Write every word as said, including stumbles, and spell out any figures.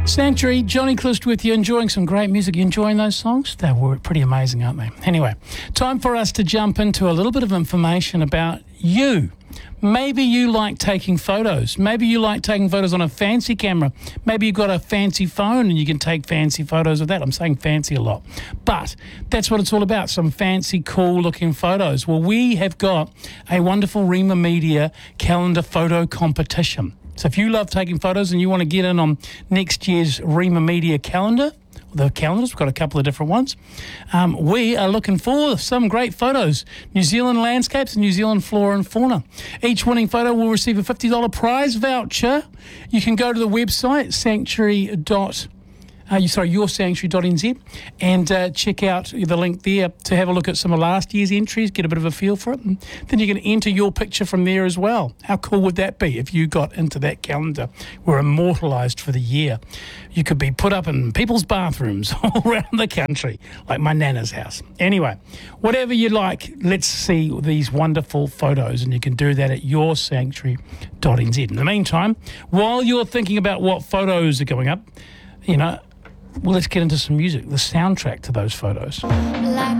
Sanctuary, Johnny Clist with you, enjoying some great music. You enjoying those songs? They were pretty amazing, aren't they? Anyway, time for us to jump into a little bit of information about you. Maybe you like taking photos. Maybe you like taking photos on a fancy camera. Maybe you've got a fancy phone and you can take fancy photos of that. I'm saying fancy a lot. But that's what it's all about, some fancy, cool-looking photos. Well, we have got a wonderful Rima Media calendar photo competition. So if you love taking photos and you want to get in on next year's Rima Media calendar, the calendars, we've got a couple of different ones, um, we are looking for some great photos. New Zealand landscapes and New Zealand flora and fauna. Each winning photo will receive a fifty dollars prize voucher. You can go to the website, sanctuary dot Uh, you, sorry, your sanctuary dot n z, and uh, check out the link there to have a look at some of last year's entries, get a bit of a feel for it. And then you can enter your picture from there as well. How cool would that be if you got into that calendar? We're immortalised for the year. You could be put up in people's bathrooms all around the country, like my nana's house. Anyway, whatever you like, let's see these wonderful photos, and you can do that at your sanctuary dot n z. In the meantime, while you're thinking about what photos are going up, you know, well, let's get into some music, the soundtrack to those photos. Like